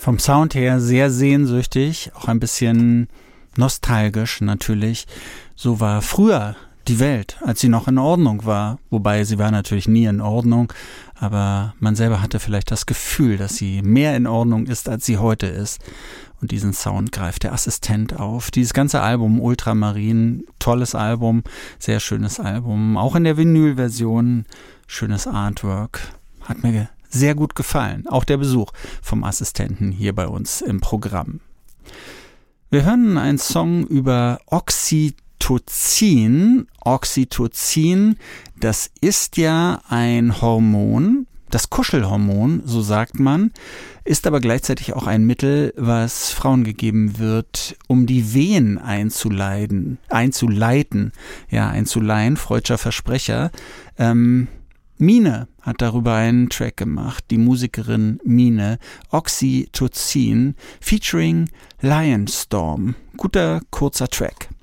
Vom Sound her sehr sehnsüchtig, auch ein bisschen nostalgisch natürlich. So war früher die Welt, als sie noch in Ordnung war. Wobei sie war natürlich nie in Ordnung, aber man selber hatte vielleicht das Gefühl, dass sie mehr in Ordnung ist, als sie heute ist. Und diesen Sound greift der Assistent auf. Dieses ganze Album Ultramarin, tolles Album, sehr schönes Album. Auch in der Vinyl-Version, schönes Artwork. Hat mir sehr gut gefallen. Auch der Besuch vom Assistenten hier bei uns im Programm. Wir hören einen Song über Oxytocin. Oxytocin, das ist ja ein Hormon, das Kuschelhormon, so sagt man, ist aber gleichzeitig auch ein Mittel, was Frauen gegeben wird, um die Wehen einzuleiten, freudscher Versprecher. Mine hat darüber einen Track gemacht, die Musikerin Mine, Oxytocin, featuring Lionstorm. Guter, kurzer Track.